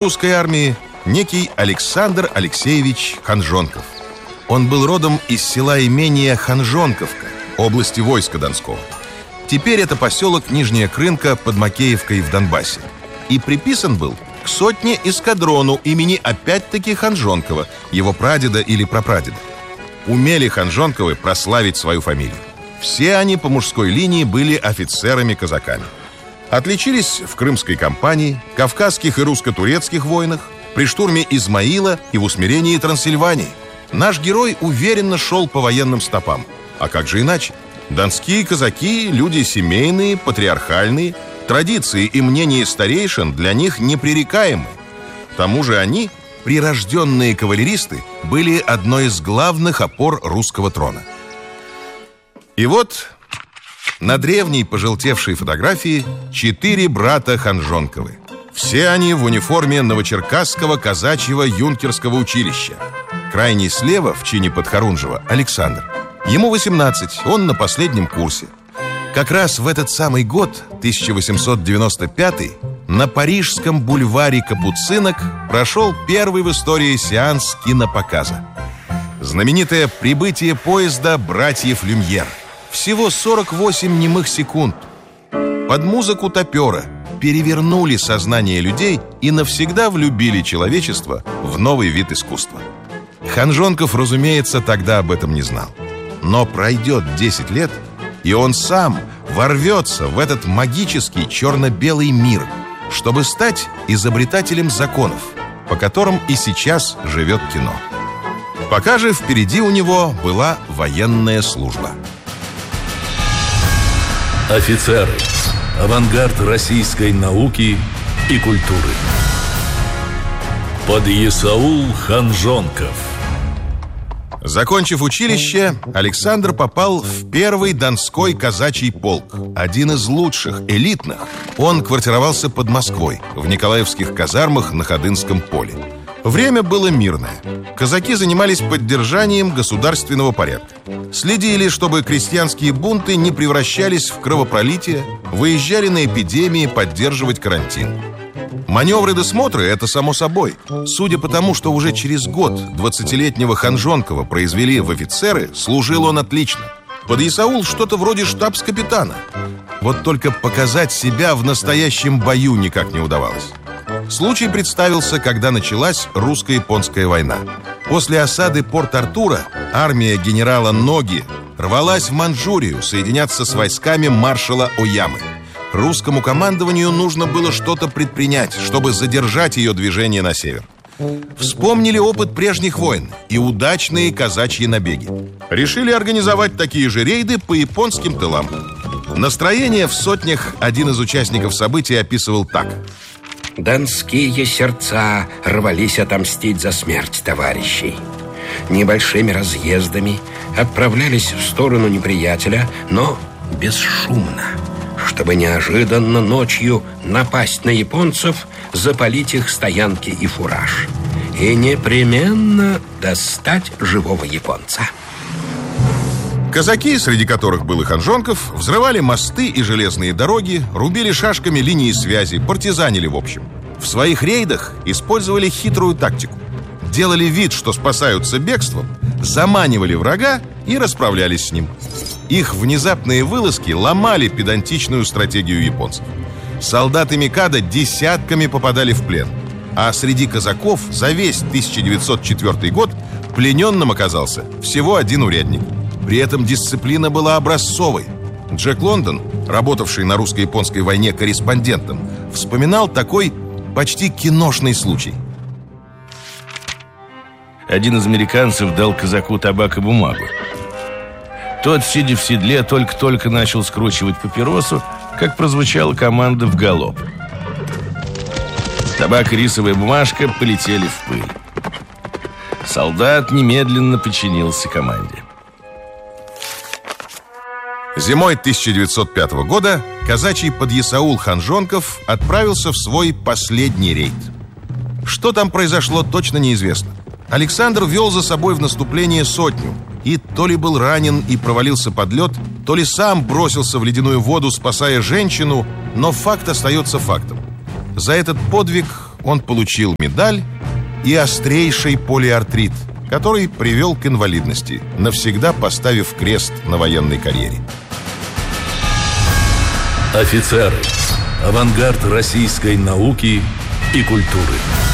русской армии некий Александр Алексеевич Ханжонков. Он был родом из села-имения Ханжонковка, области войска Донского. Теперь это поселок Нижняя Крынка под Макеевкой в Донбассе. И приписан был к сотне эскадрону имени опять-таки Ханжонкова, его прадеда или прапрадеда. Умели Ханжонковы прославить свою фамилию. Все они по мужской линии были офицерами-казаками. Отличились в Крымской кампании, Кавказских и русско-турецких войнах, при штурме Измаила и в усмирении Трансильвании. Наш герой уверенно шел по военным стопам. А как же иначе? Донские казаки – люди семейные, патриархальные. Традиции и мнения старейшин для них непререкаемы. К тому же они, прирожденные кавалеристы, были одной из главных опор русского трона. И вот на древней пожелтевшей фотографии 4 брата Ханжонковы. Все они в униформе Новочеркасского казачьего юнкерского училища. Крайний слева, в чине подхорунжего, Александр. Ему 18, он на последнем курсе. Как раз в этот самый год, 1895, на парижском бульваре Капуцинок прошел первый в истории сеанс кинопоказа. Знаменитое прибытие поезда братьев Люмьер. Всего 48 немых секунд. Под музыку топера перевернули сознание людей и навсегда влюбили человечество в новый вид искусства. Ханжонков, разумеется, тогда об этом не знал. Но пройдет 10 лет, и он сам ворвется в этот магический черно-белый мир, чтобы стать изобретателем законов, по которым и сейчас живет кино. Пока же впереди у него была военная служба. Офицеры. Авангард российской науки и культуры. Подъясаул Ханжонков. Закончив училище, Александр попал в первый Донской казачий полк. Один из лучших, элитных. Он квартировался под Москвой, в Николаевских казармах на Ходынском поле. Время было мирное. Казаки занимались поддержанием государственного порядка. Следили, чтобы крестьянские бунты не превращались в кровопролитие, выезжали на эпидемии поддерживать карантин. Маневры досмотры – это само собой. Судя по тому, что уже через год 20-летнего Ханжонкова произвели в офицеры, служил он отлично. Подъясаул что-то вроде штабс-капитана. Вот только показать себя в настоящем бою никак не удавалось. Случай представился, когда началась русско-японская война. После осады Порт-Артура армия генерала Ноги рвалась в Манчжурию соединяться с войсками маршала Оямы. Русскому командованию нужно было что-то предпринять, чтобы задержать ее движение на север. Вспомнили опыт прежних войн и удачные казачьи набеги. Решили организовать такие же рейды по японским тылам. Настроение в сотнях один из участников событий описывал так: «Донские сердца рвались отомстить за смерть товарищей. Небольшими разъездами отправлялись в сторону неприятеля, но бесшумно, чтобы неожиданно ночью напасть на японцев, запалить их стоянки и фураж и непременно достать живого японца». Казаки, среди которых был и Ханжонков, взрывали мосты и железные дороги, рубили шашками линии связи, партизанили в общем. В своих рейдах использовали хитрую тактику. Делали вид, что спасаются бегством, заманивали врага и расправлялись с ним. Их внезапные вылазки ломали педантичную стратегию японцев. Солдаты Микадо десятками попадали в плен. А среди казаков за весь 1904 год плененным оказался всего один урядник. При этом дисциплина была образцовой. Джек Лондон, работавший на русско-японской войне корреспондентом, вспоминал такой почти киношный случай. Один из американцев дал казаку табак и бумагу. Тот, сидя в седле, только-только начал скручивать папиросу, как прозвучала команда в галоп. Табак и рисовая бумажка полетели в пыль. Солдат немедленно подчинился команде. Зимой 1905 года казачий подъясаул Ханжонков отправился в свой последний рейд. Что там произошло, точно неизвестно. Александр вел за собой в наступление сотню и то ли был ранен и провалился под лед, то ли сам бросился в ледяную воду, спасая женщину, но факт остается фактом. За этот подвиг он получил медаль и острейший полиартрит, который привел к инвалидности, навсегда поставив крест на военной карьере. Офицеры. Авангард российской науки и культуры.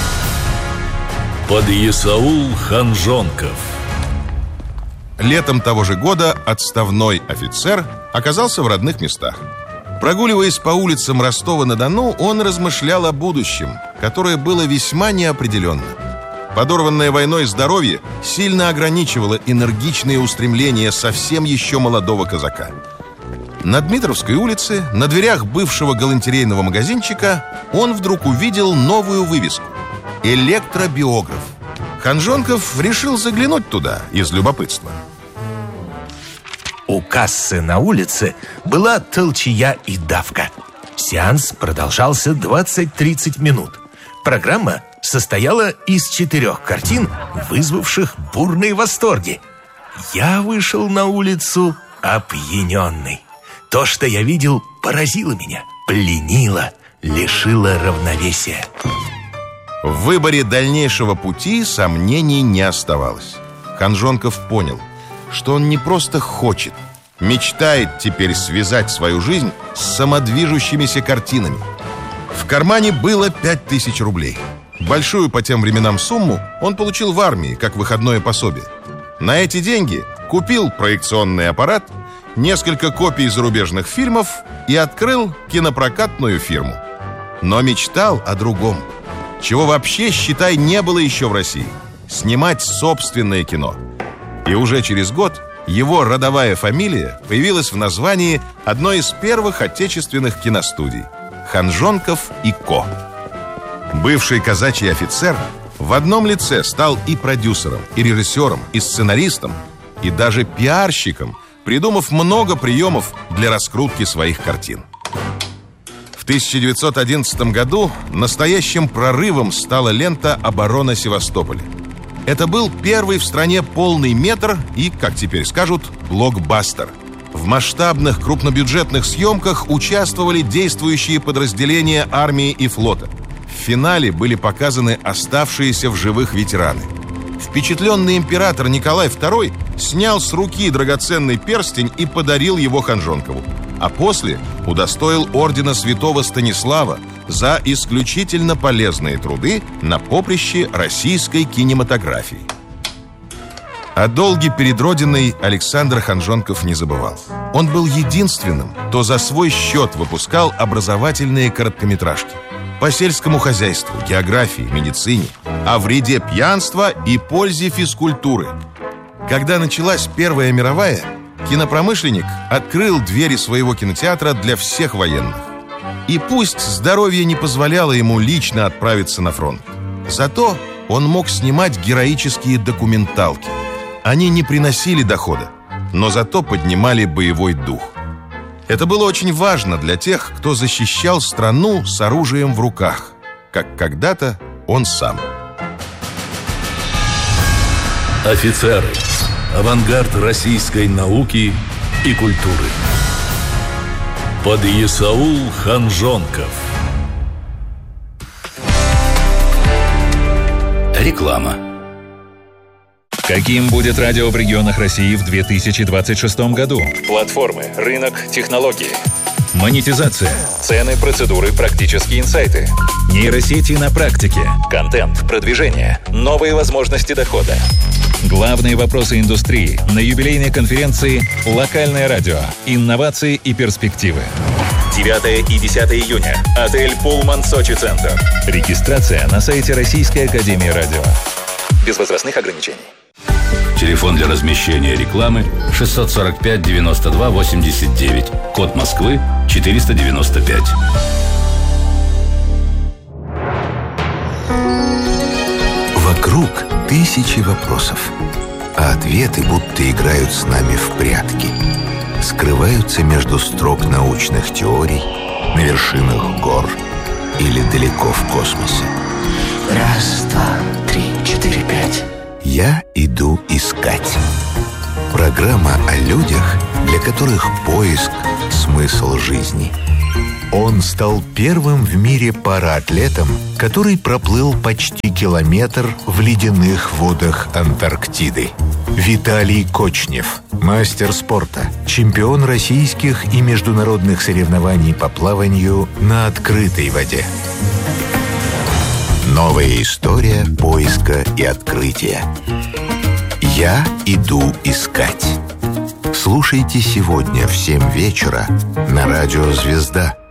Подъясаул Ханжонков. Летом того же года отставной офицер оказался в родных местах. Прогуливаясь по улицам Ростова-на-Дону, он размышлял о будущем, которое было весьма неопределенно. Подорванное войной здоровье сильно ограничивало энергичные устремления совсем еще молодого казака. На Дмитровской улице, на дверях бывшего галантерейного магазинчика, он вдруг увидел новую вывеску – «Электробиограф». Ханжонков решил заглянуть туда из любопытства. У кассы на улице была толчья и давка. Сеанс продолжался 20-30 минут. Программа состояла из 4 картин, вызвавших бурные восторги. Я вышел на улицу опьяненный. То, что я видел, поразило меня, пленило, лишило равновесия. В выборе дальнейшего пути сомнений не оставалось. Ханжонков понял, что он не просто хочет, мечтает теперь связать свою жизнь с самодвижущимися картинами. В кармане было 5000 рублей. Большую по тем временам сумму он получил в армии, как выходное пособие. На эти деньги купил проекционный аппарат, несколько копий зарубежных фильмов и открыл кинопрокатную фирму. Но мечтал о другом, чего вообще, считай, не было еще в России – снимать собственное кино. И уже через год его родовая фамилия появилась в названии одной из первых отечественных киностудий – «Ханжонков и Ко». Бывший казачий офицер в одном лице стал и продюсером, и режиссером, и сценаристом, и даже пиарщиком, придумав много приемов для раскрутки своих картин. В 1911 году настоящим прорывом стала лента «Оборона Севастополя». Это был первый в стране полный метр и, как теперь скажут, блокбастер. В масштабных крупнобюджетных съемках участвовали действующие подразделения армии и флота. В финале были показаны оставшиеся в живых ветераны. Впечатленный император Николай II снял с руки драгоценный перстень и подарил его Ханжонкову, а после удостоил ордена святого Станислава за исключительно полезные труды на поприще российской кинематографии. О долге перед Родиной Александр Ханжонков не забывал. Он был единственным, кто за свой счет выпускал образовательные короткометражки по сельскому хозяйству, географии, медицине, о вреде пьянства и пользе физкультуры. Когда началась Первая мировая, кинопромышленник открыл двери своего кинотеатра для всех военных. И пусть здоровье не позволяло ему лично отправиться на фронт, зато он мог снимать героические документалки. Они не приносили дохода, но зато поднимали боевой дух. Это было очень важно для тех, кто защищал страну с оружием в руках, как когда-то он сам. Офицеры. Авангард российской науки и культуры. Подъясаул Ханжонков. Реклама. Каким будет радио в регионах России в 2026 году? Платформы, рынок, технологии. Монетизация. Цены, процедуры, практические инсайты. Нейросети на практике. Контент, продвижение. Новые возможности дохода. Главные вопросы индустрии на юбилейной конференции «Локальное радио. Инновации и перспективы». 9 и 10 июня. Отель «Пулман Сочи Центр». Регистрация на сайте Российской академии радио. Без возрастных ограничений. Телефон для размещения рекламы 645 92 89. Код Москвы 495. Вокруг тысячи вопросов, а ответы будто играют с нами в прятки. Скрываются между строк научных теорий, на вершинах гор или далеко в космосе. Раз, два, три, четыре, пять. Я иду искать. Программа о людях, для которых поиск – смысл жизни. Он стал первым в мире параатлетом, который проплыл почти километр в ледяных водах Антарктиды. Виталий Кочнев, мастер спорта, чемпион российских и международных соревнований по плаванию на открытой воде. Новая история поиска и открытия. Я иду искать. Слушайте сегодня в 7 вечера на радио «Звезда».